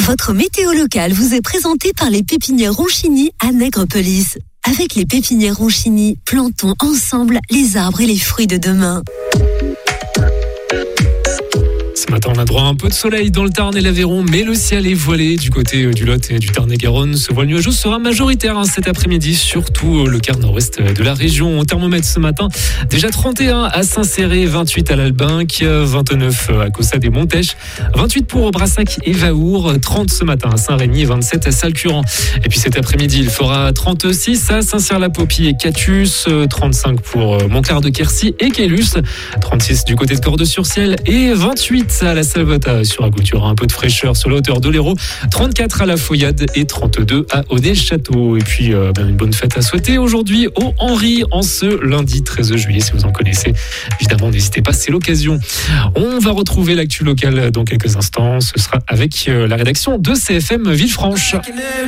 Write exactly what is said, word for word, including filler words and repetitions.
Votre météo locale vous est présentée par les pépinières Ronchini à Nègrepelisse. Avec les pépinières Ronchini, plantons ensemble les arbres et les fruits de demain. Ce matin, on a droit à un peu de soleil dans le Tarn et l'Aveyron, mais le ciel est voilé du côté du Lot et du Tarn-et-Garonne. Ce voile nuageux sera majoritaire hein, cet après-midi, surtout le quart nord-ouest de la région. Au thermomètre ce matin, déjà trente et un à Saint-Céré, vingt-huit à l'Albinque, vingt-neuf à Cossade-et-Montèche, vingt-huit pour Brassac et Vaour, trente ce matin à Saint-Rémy, vingt-sept à Salcurant. Et puis cet après-midi, il fera trente-six à Saint-Cyr-la-Popie et Catus, trente-cinq pour Montclar-de-Quercy et Caylus, trente-six du côté de Cordes-sur-Ciel et vingt-huit à la Salvetat sur Agouture, un peu de fraîcheur sur la hauteur de l'Hérault, trente-quatre à la Foyade et trente-deux à Onet-Château. Et puis euh, ben, une bonne fête à souhaiter aujourd'hui au Henri en ce lundi treize juillet, si vous en connaissez. Évidemment, n'hésitez pas, c'est l'occasion. On va retrouver l'actu locale dans quelques instants. Ce sera avec euh, la rédaction de C F M Villefranche.